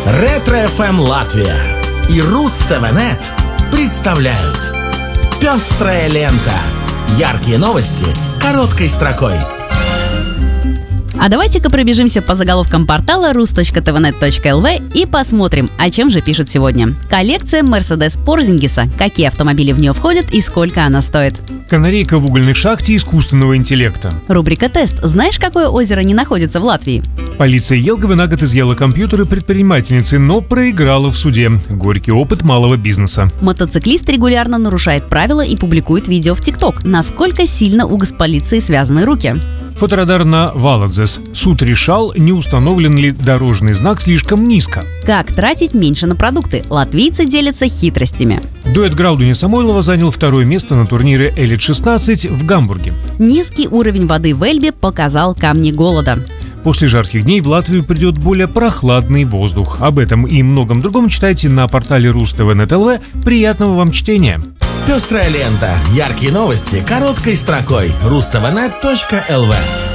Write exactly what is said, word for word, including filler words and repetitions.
Ретро-эф эм Латвия и Руз-ТВ.нет представляют «Пестрая лента». Яркие новости короткой строкой. А давайте-ка пробежимся по заголовкам портала рус точка тэ вэ нет точка эл ви и посмотрим, о чем же пишут сегодня. Коллекция Mercedes Порзингиса. Какие автомобили в нее входят и сколько она стоит? Канарейка в угольной шахте искусственного интеллекта. Рубрика «Тест». Знаешь, какое озеро не находится в Латвии? Полиция Елговы на год изъяла компьютеры предпринимательницы, но проиграла в суде. Горький опыт малого бизнеса. Мотоциклист регулярно нарушает правила и публикует видео в ТикТок. Насколько сильно у госполиции связаны руки? Фоторадар на Валадзес. Суд решал, не установлен ли дорожный знак слишком низко. Как тратить меньше на продукты? Латвийцы делятся хитростями. Дуэт Граудуни Самойлова занял второе место на турнире Элит шестнадцать в Гамбурге. Низкий уровень воды в Эльбе показал камни голода. После жарких дней в Латвию придет более прохладный воздух. Об этом и многом другом читайте на портале рус точка тэ вэ нет точка эл ви. Приятного вам чтения! Пестрая лента. Яркие новости короткой строкой. рус точка тэ вэ нет точка эл ви.